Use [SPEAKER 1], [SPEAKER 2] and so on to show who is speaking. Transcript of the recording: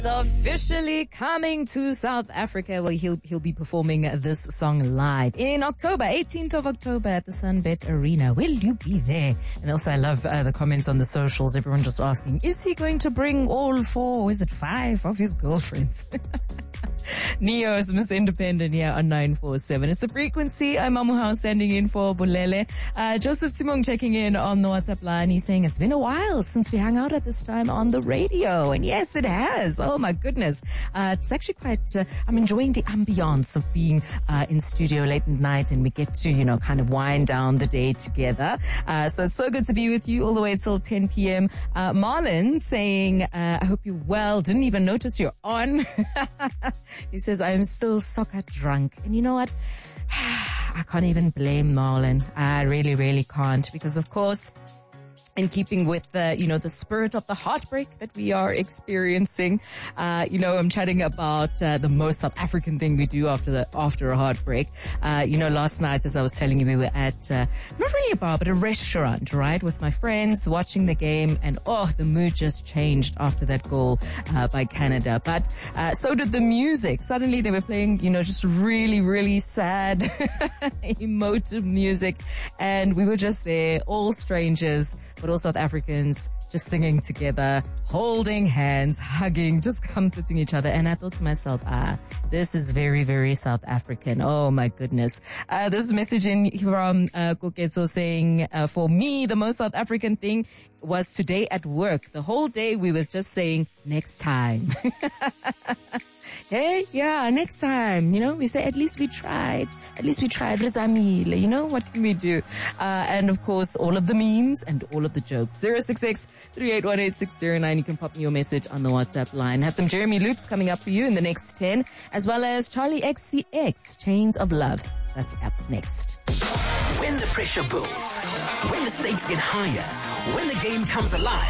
[SPEAKER 1] Officially coming to South Africa. Well, he'll be performing this song live in October, 18th of October at the Sunbet Arena. Will you be there? And also I love the comments on the socials. Everyone just asking, is he going to bring all 4, or is it 5 of his girlfriends? Neo is Miss Independent here on 947. It's the frequency. I'm Mamuhao standing in for Bulele. Joseph Simong checking in on the WhatsApp line. He's saying it's been a while since we hung out at this time on the radio. And yes, it has. Oh my goodness. It's actually quite, I'm enjoying the ambiance of being in studio late at night, and we get to, kind of wind down the day together. So it's so good to be with you all the way till 10 p.m. Marlon saying, I hope you're well. Didn't even notice you're on. He says, I'm still soccer drunk. And you know what? I can't even blame Marlon. I really, really can't, because of course, in keeping with the spirit of the heartbreak that we are experiencing, I'm chatting about the most South African thing we do after a heartbreak. Last night, as I was telling you, we were at not really a bar, but a restaurant, right, with my friends watching the game, and the mood just changed after that goal by Canada. But so did the music. Suddenly, they were playing, just really, really sad, emotive music, and we were just there, all strangers, but all South Africans, just singing together, holding hands, hugging, just comforting each other. And I thought to myself, this is very, very South African. Oh my goodness. This message in from Koketso saying, for me, the most South African thing was today at work. The whole day we were just saying, next time. Hey, yeah, next time, we say, at least we tried. At least we tried. Rizamile, what can we do? And of course, all of the memes and all of the jokes. 066-3818-609. You can pop me your message on the WhatsApp line. Have some Jeremy Loops coming up for you in the next 10, as well as Charlie XCX, Chains of Love. That's up next.
[SPEAKER 2] When the pressure builds, when the stakes get higher, when the game comes alive,